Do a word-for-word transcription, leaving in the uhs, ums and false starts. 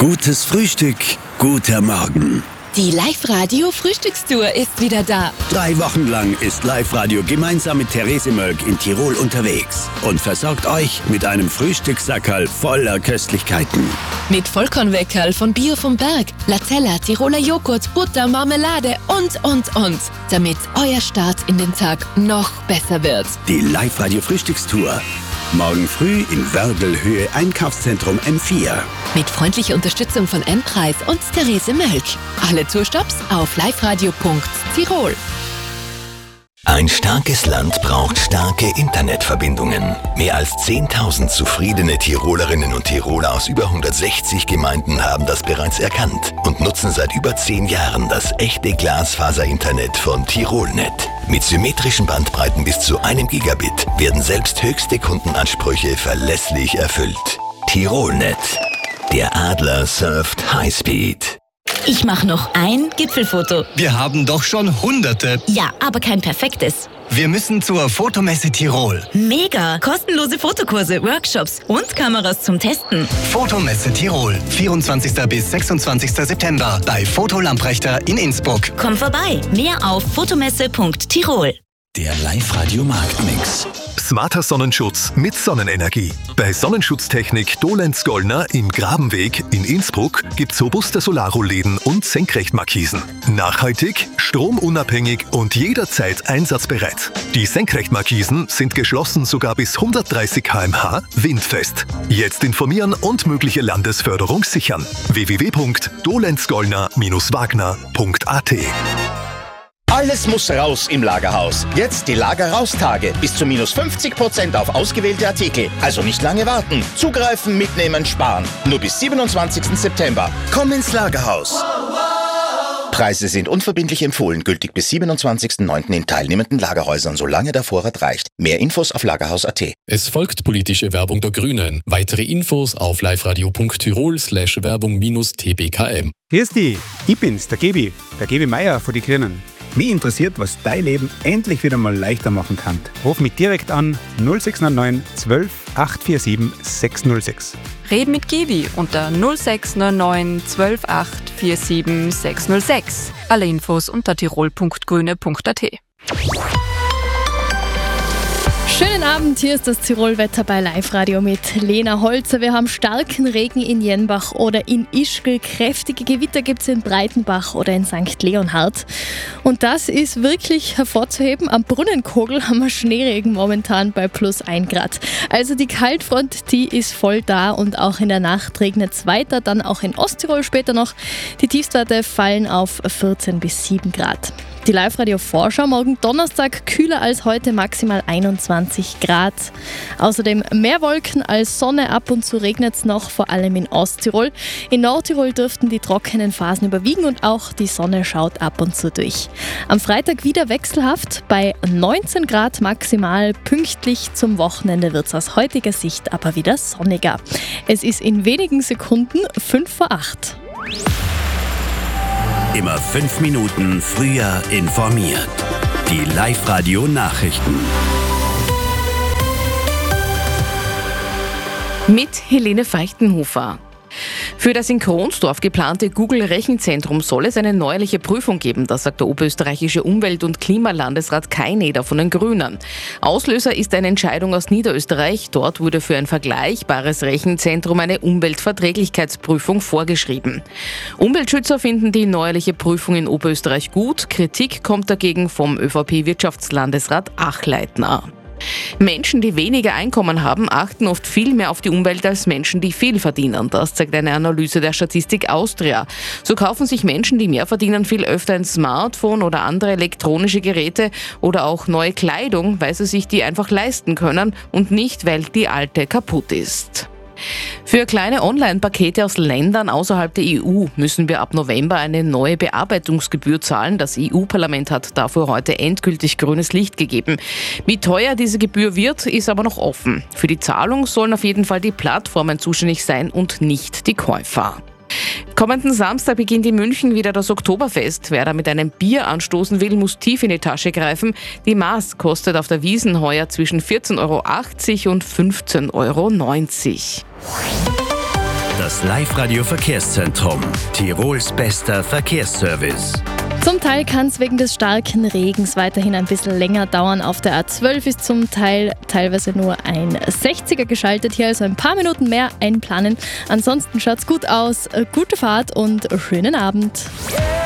Gutes Frühstück, guter Morgen. Die Live-Radio-Frühstückstour ist wieder da. Drei Wochen lang ist Live-Radio gemeinsam mit Therese Mölk in Tirol unterwegs und versorgt euch mit einem Frühstückssackerl voller Köstlichkeiten. Mit Vollkornweckerl von Bio vom Berg, Latella, Tiroler Joghurt, Butter, Marmelade und, und, und. Damit euer Start in den Tag noch besser wird. Die Live-Radio-Frühstückstour. Morgen früh in Wördelhöhe Einkaufszentrum M vier. Mit freundlicher Unterstützung von M-Preis und Therese Mölk. Alle Tourstops auf liveradio punkt tirol. Ein starkes Land braucht starke Internetverbindungen. Mehr als zehntausend zufriedene Tirolerinnen und Tiroler aus über hundertsechzig Gemeinden haben das bereits erkannt und nutzen seit über zehn Jahren das echte Glasfaser-Internet von Tirolnet. Mit symmetrischen Bandbreiten bis zu einem Gigabit werden selbst höchste Kundenansprüche verlässlich erfüllt. Tirolnet. Der Adler surft Highspeed. Ich mache noch ein Gipfelfoto. Wir haben doch schon Hunderte. Ja, aber kein perfektes. Wir müssen zur Fotomesse Tirol. Mega! Kostenlose Fotokurse, Workshops und Kameras zum Testen. Fotomesse Tirol. vierundzwanzigsten bis sechsundzwanzigsten September bei Foto Lamprechter in Innsbruck. Komm vorbei. Mehr auf fotomesse punkt tirol. Der Live-Radio-Marktmix. Smarter Sonnenschutz mit Sonnenenergie. Bei Sonnenschutztechnik Dolenz-Gollner im Grabenweg in Innsbruck gibt's robuste Solarrollläden und Senkrechtmarkisen. Nachhaltig, stromunabhängig und jederzeit einsatzbereit. Die Senkrechtmarkisen sind geschlossen sogar bis hundertdreißig Kilometer pro Stunde windfest. Jetzt informieren und mögliche Landesförderung sichern. w w w punkt dolenzgollner Bindestrich wagner punkt a t. Alles muss raus im Lagerhaus. Jetzt die Lager-Raus-Tage. Bis zu minus fünfzig Prozent auf ausgewählte Artikel. Also nicht lange warten. Zugreifen, mitnehmen, sparen. Nur bis siebenundzwanzigsten September. Komm ins Lagerhaus. Preise sind unverbindlich empfohlen. Gültig bis siebenundzwanzigsten neunten in teilnehmenden Lagerhäusern, solange der Vorrat reicht. Mehr Infos auf lagerhaus punkt a t. Es folgt politische Werbung der Grünen. Weitere Infos auf liveradio punkt tirol slash Werbung minus T B K M. Grüß dich, ich bin's, der Gebi, der Gebi Meier von die Grünen. Mich interessiert, was dein Leben endlich wieder mal leichter machen kann. Ruf mich direkt an null sechs neun neun zwölf acht vier sieben sechs null sechs. Red mit Gebi unter null sechs neun neun zwölf acht vier sieben sechs null sechs. Alle Infos unter tirol punkt grüne punkt a t. Schönen Abend, hier ist das Tirol-Wetter bei Live-Radio mit Lena Holzer. Wir haben starken Regen in Jenbach oder in Ischgl. Kräftige Gewitter gibt es in Breitenbach oder in Sankt Leonhard. Und das ist wirklich hervorzuheben. Am Brunnenkogel haben wir Schneeregen momentan bei plus ein Grad. Also die Kaltfront, die ist voll da und auch in der Nacht regnet es weiter. Dann auch in Osttirol später noch. Die Tiefstwerte fallen auf vierzehn bis sieben Grad. Die Live-Radio-Vorschau morgen Donnerstag kühler als heute, maximal einundzwanzig Grad. Außerdem mehr Wolken als Sonne, ab und zu regnet es noch, vor allem in Osttirol. In Nordtirol dürften die trockenen Phasen überwiegen und auch die Sonne schaut ab und zu durch. Am Freitag wieder wechselhaft bei neunzehn Grad maximal. Pünktlich zum Wochenende wird es aus heutiger Sicht aber wieder sonniger. Es ist in wenigen Sekunden fünf vor acht. Immer fünf Minuten früher informiert. Die Live-Radio-Nachrichten. Mit Helene Feichtenhofer. Für das in Kronsdorf geplante Google-Rechenzentrum soll es eine neuerliche Prüfung geben, das sagt der oberösterreichische Umwelt- und Klimalandesrat Kai Neder von den Grünen. Auslöser ist eine Entscheidung aus Niederösterreich. Dort wurde für ein vergleichbares Rechenzentrum eine Umweltverträglichkeitsprüfung vorgeschrieben. Umweltschützer finden die neuerliche Prüfung in Oberösterreich gut. Kritik kommt dagegen vom ÖVP-Wirtschaftslandesrat Achleitner. Menschen, die weniger Einkommen haben, achten oft viel mehr auf die Umwelt als Menschen, die viel verdienen. Das zeigt eine Analyse der Statistik Austria. So kaufen sich Menschen, die mehr verdienen, viel öfter ein Smartphone oder andere elektronische Geräte oder auch neue Kleidung, weil sie sich die einfach leisten können und nicht, weil die alte kaputt ist. Für kleine Online-Pakete aus Ländern außerhalb der E U müssen wir ab November eine neue Bearbeitungsgebühr zahlen. Das E U-Parlament hat dafür heute endgültig grünes Licht gegeben. Wie teuer diese Gebühr wird, ist aber noch offen. Für die Zahlung sollen auf jeden Fall die Plattformen zuständig sein und nicht die Käufer. Kommenden Samstag beginnt in München wieder das Oktoberfest. Wer da mit einem Bier anstoßen will, muss tief in die Tasche greifen. Die Maß kostet auf der Wiesn heuer zwischen vierzehn Euro achtzig und fünfzehn Euro neunzig. Das Live-Radio-Verkehrszentrum. Tirols bester Verkehrsservice. Zum Teil kann es wegen des starken Regens weiterhin ein bisschen länger dauern. Auf der A zwölf ist zum Teil teilweise nur ein sechziger geschaltet. Hier also ein paar Minuten mehr einplanen. Ansonsten schaut's gut aus. Gute Fahrt und schönen Abend.